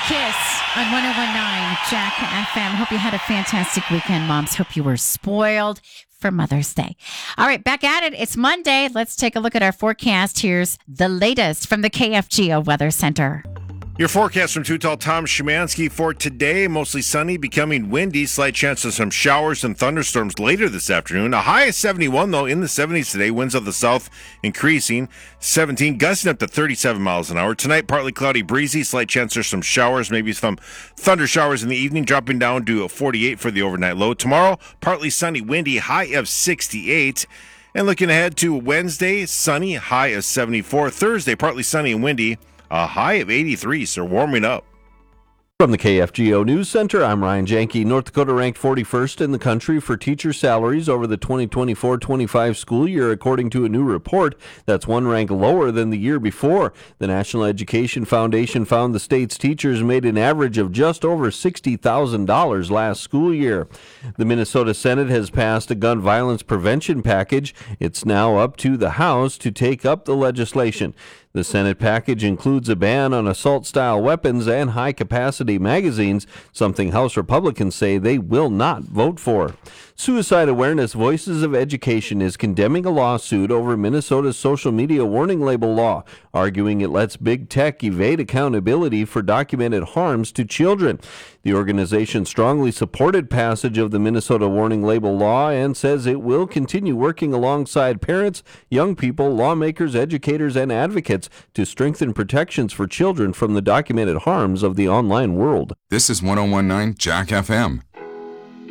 Kiss on 101.9 Jack FM. Hope you had a fantastic weekend, moms. Hope you were spoiled for Mother's Day. All right, back at it. It's Monday. Let's take a look at our forecast. Here's the latest from the KFGO Weather Center. Your forecast from Too Tall Tom Szymanski for today, mostly sunny, becoming windy, slight chance of some showers and thunderstorms later this afternoon. A high of 71, though, in the 70s today. Winds of the south increasing, 17, gusting up to 37 miles an hour. Tonight, partly cloudy, breezy, slight chance of some showers, maybe some thunder showers in the evening, dropping down to a 48 for the overnight low. Tomorrow, partly sunny, windy, high of 68. And looking ahead to Wednesday, sunny, high of 74. Thursday, partly sunny and windy, a high of 83, so warming up. From the KFGO News Center, I'm Ryan Janke. North Dakota ranked 41st in the country for teacher salaries over the 2024-25 school year, according to a new report. That's one rank lower than the year before. The National Education Foundation found the state's teachers made an average of just over $60,000 last school year. The Minnesota Senate has passed a gun violence prevention package. It's now up to the House to take up the legislation. The Senate package includes a ban on assault-style weapons and high-capacity magazines, something House Republicans say they will not vote for. Suicide Awareness Voices of Education is condemning a lawsuit over Minnesota's social media warning label law, arguing it lets big tech evade accountability for documented harms to children. The organization strongly supported passage of the Minnesota warning label law and says it will continue working alongside parents, young people, lawmakers, educators, and advocates to strengthen protections for children from the documented harms of the online world. This is 101.9 Jack FM.